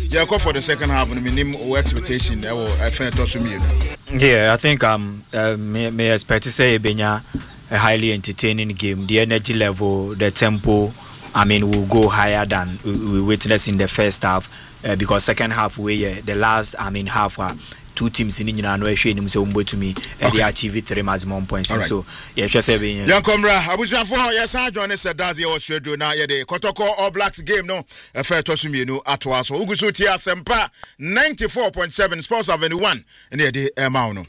Yeah, go for the second half. Minimum expectation. I find it also me. Yeah, I think may expect to say Benya a highly entertaining game. The energy level, the tempo, will go higher than we witnessed in the first half because second half the last half two teams in India to me they achieve 3 maximum points. Right. So yeah, just say Young Comra, Abuja for yes, I join us does the Australia now. Yeah, the Kotoko All Blacks game no a fair to me at was so Ugusutia Sempa 94.7 Sports Avenue 1 and the Emauno.